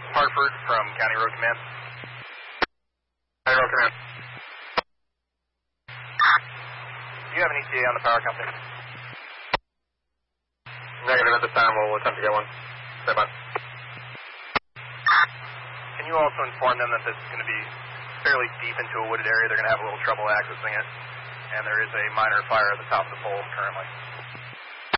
Hartford from County Road Command. County Road Command. Do you have an ETA on the power company? Negative at this time. We'll attempt to get one. Stay by. Can you also inform them that this is going to be fairly deep into a wooded area? They're going to have a little trouble accessing it, and there is a minor fire at the top of the pole currently.